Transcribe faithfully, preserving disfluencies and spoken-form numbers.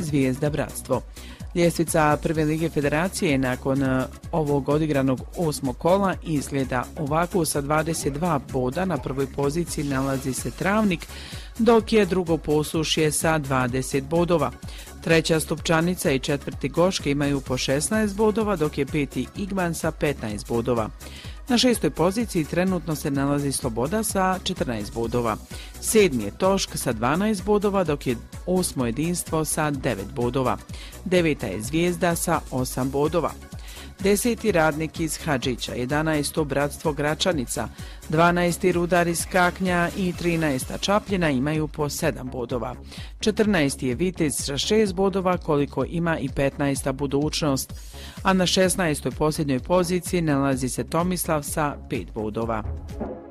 Zvijezda Bratstvo. Ljestvica Prve lige federacije nakon ovog odigranog osmog kola izgleda ovako: sa dvadeset dva boda na prvoj poziciji nalazi se Travnik, dok je drugo Posušje sa dvadeset bodova. Treća Stupčanica i četvrti Goške imaju po šesnaest bodova, dok je peti Igman sa petnaest bodova. Na šestoj poziciji trenutno se nalazi Sloboda sa četrnaest bodova. Sedmi je Tošk sa dvanaest bodova, dok je osmo Jedinstvo sa devet bodova. Deveta je Zvijezda sa osam bodova. Deseti Radnik iz Hadžića, jedanaesto Bratstvo Gračanica, dvanaesti Rudar iz Kaknja i trinaesta Čapljina imaju po sedam bodova. četrnaesti je Vitez sa šest bodova, koliko ima i petnaesta Budućnost, a na šesnaestoj posljednjoj poziciji nalazi se Tomislav sa pet bodova.